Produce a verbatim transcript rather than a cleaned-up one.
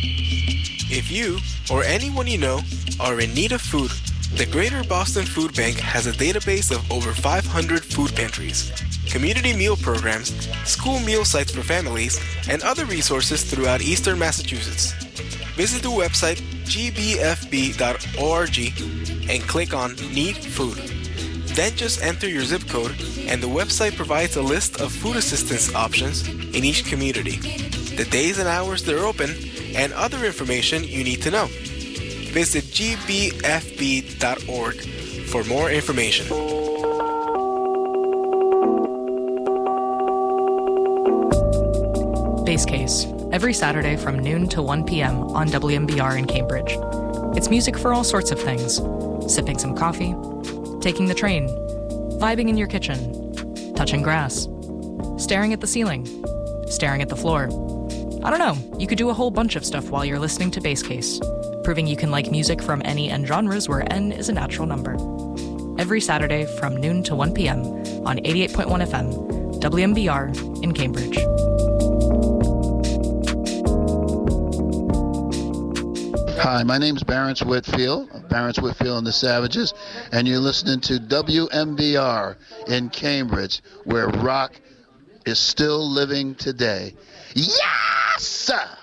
If you, or anyone you know, are in need of food, the Greater Boston Food Bank has a database of over five hundred food pantries, community meal programs, school meal sites for families, and other resources throughout eastern Massachusetts. Visit the website g b f b dot org and click on Need Food. Then just enter your zip code, and the website provides a list of food assistance options in each community, the days and hours they're open, and other information you need to know. Visit g b f b dot org for more information. Base Case, every Saturday from noon to one p.m. on W M B R in Cambridge. It's music for all sorts of things. Sipping some coffee, taking the train, vibing in your kitchen, touching grass, staring at the ceiling, staring at the floor. I don't know, you could do a whole bunch of stuff while you're listening to Base Case, proving you can like music from any N genres where N is a natural number. Every Saturday from noon to one p.m. on eighty-eight point one F M, W M B R in Cambridge. Hi, my name's Barrence Whitfield, Barrence Whitfield and the Savages, and you're listening to W M B R in Cambridge, where rock is still living today. Yes!